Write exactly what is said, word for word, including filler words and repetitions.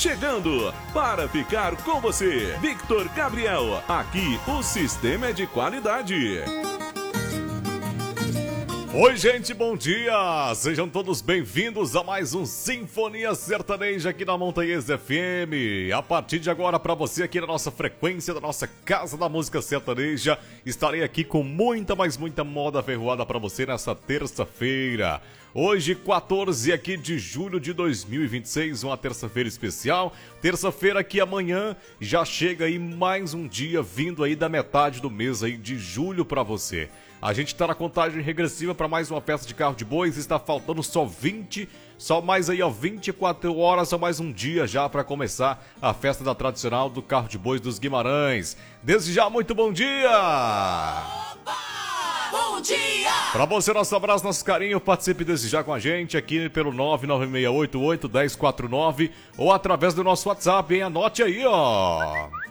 chegando para ficar com você. Victor Gabriel, aqui o sistema é de qualidade. Oi, gente, bom dia! Sejam todos bem-vindos a mais um Sinfonia Sertaneja aqui na Montanhês F M. A partir de agora, para você aqui na nossa frequência, da nossa Casa da Música Sertaneja, estarei aqui com muita, mas muita moda ferroada para você nessa terça-feira. Hoje, quatorze aqui de julho de dois mil e vinte e seis, uma terça-feira especial. Terça-feira que amanhã já chega aí mais um dia vindo aí da metade do mês aí de julho para você. A gente está na contagem regressiva para mais uma festa de carro de bois, está faltando só vinte, só mais aí ó, vinte e quatro horas, só mais um dia já para começar a festa da tradicional do carro de bois dos Guimarães. Desde já, muito bom dia! Opa! Bom dia! Para você, nosso abraço, nosso carinho, participe desde já com a gente aqui pelo nove nove seis oito oito um zero quatro nove ou através do nosso WhatsApp, hein? Anote aí, ó!